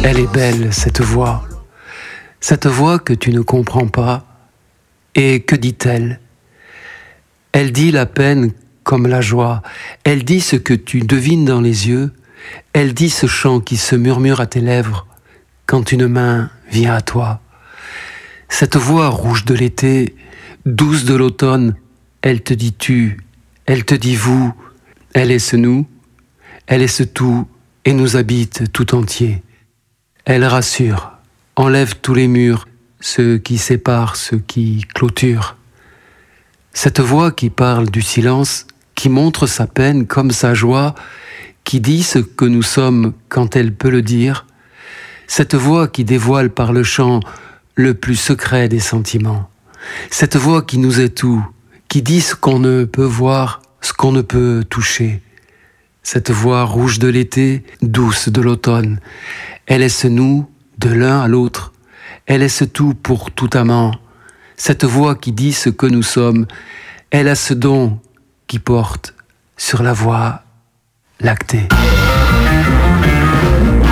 Elle est belle, cette voix que tu ne comprends pas. Et que dit-elle ? Elle dit la peine comme la joie. Elle dit ce que tu devines dans les yeux. Elle dit ce chant qui se murmure à tes lèvres quand une main vient à toi. Cette voix rouge de l'été, douce de l'automne, elle te dit tu, elle te dit vous, elle est ce nous, elle est ce tout et nous habite tout entier. Elle rassure, enlève tous les murs, ceux qui séparent, ceux qui clôturent. Cette voix qui parle du silence, qui montre sa peine comme sa joie, qui dit ce que nous sommes quand elle peut le dire, cette voix qui dévoile par le chant le plus secret des sentiments, cette voix qui nous est tout, qui dit ce qu'on ne peut voir, ce qu'on ne peut toucher, cette voix rouge de l'été, douce de l'automne, elle est ce nous de l'un à l'autre, elle est ce tout pour tout amant, cette voix qui dit ce que nous sommes, elle a ce don qui porte sur la voie lactée.